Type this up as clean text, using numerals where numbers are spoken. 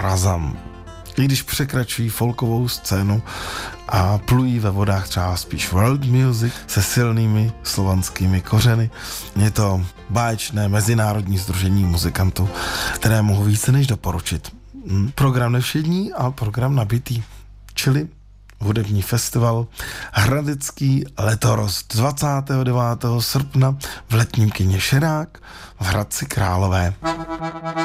Razam. I když překračují folkovou scénu a plují ve vodách třeba spíš world music se silnými slovanskými kořeny, je to báječné mezinárodní sdružení muzikantů, které mohu více než doporučit. Program nevšední a program nabitý, čili hudební festival Hradecký letorost 29. srpna v letním kině Širák v Hradci Králové.